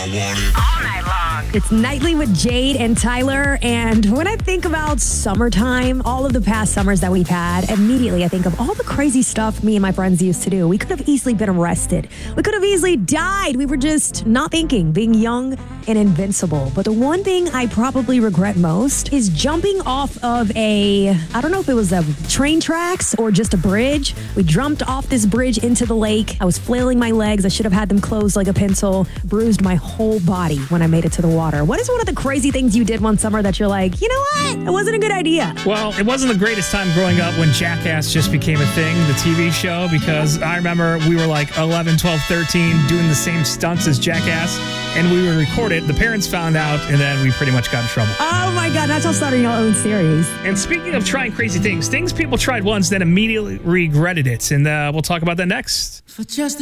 want it all night long. It's Nightly with Jade and Tyler. And when I think about summertime, all of the past summers that we've had, immediately I think of all the crazy stuff me and my friends used to do. We could have easily been arrested. We could have easily died. We were just not thinking, being young and invincible. But the one thing I probably regret most is jumping off of I don't know if it was a train tracks or just a bridge. We jumped off this bridge into the lake. I was flailing my legs. I should have had them closed like a pencil. Bruised my whole body when I made it to the water. What is one of the crazy things you did one summer that you're like, you know what? It wasn't a good idea. Well, it wasn't the greatest time growing up when Jackass just became a thing, the TV show, because I remember we were like 11, 12, 13 doing the same stunts as Jackass, and we would record it. The parents found out, and then we pretty much got in trouble. Oh my God, that's how starting your own series. And speaking of trying crazy things people tried once, then immediately regretted it. And we'll talk about that next. For just